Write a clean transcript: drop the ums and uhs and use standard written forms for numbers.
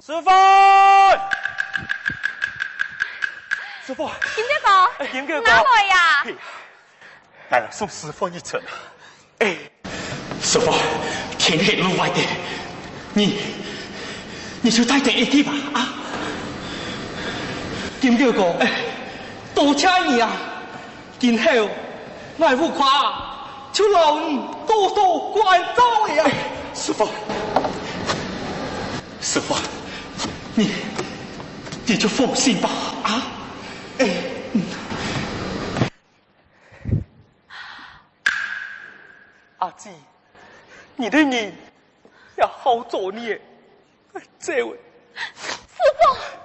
师傅，师傅， 金哥哥， 金哥哥， 哪来呀？ 来了，送师傅一程。 哎，师傅，天黑路外的，你就带点一点吧啊！金哥哥，多谢你啊！今后我不夸，就劳你多多关照呀。 师傅，师傅， 你就放心吧啊！ 阿姊，你的人要好做你，这位。 师傅。